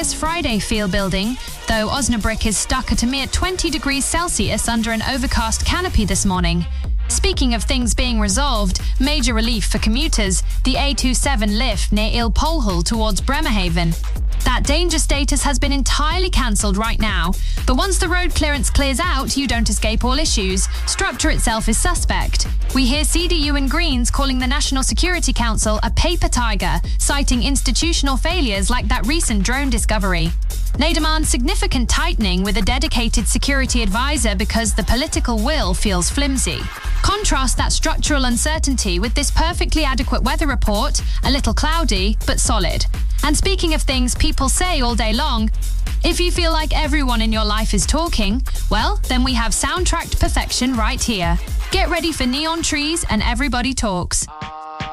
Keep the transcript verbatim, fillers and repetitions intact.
glorious Friday feel building, though Osnabrück is stuck at a mere twenty degrees Celsius under an overcast canopy this morning. Speaking of things being resolved, major relief for commuters, the A twenty-seven lift near Ilpolhul towards Bremerhaven. That danger status has been entirely cancelled right now, but once the road clearance clears out, you don't escape all issues. Structure itself is suspect. We hear C D U and Greens calling the National Security Council a paper tiger, citing institutional failures like that recent drone discovery. They demand significant tightening with a dedicated security advisor because the political will feels flimsy. Contrast that structural uncertainty with this perfectly adequate weather report, a little cloudy, but solid. And speaking of things people say all day long, if you feel like everyone in your life is talking, well, then we have soundtracked perfection right here. Get ready for neon trees and everybody talks.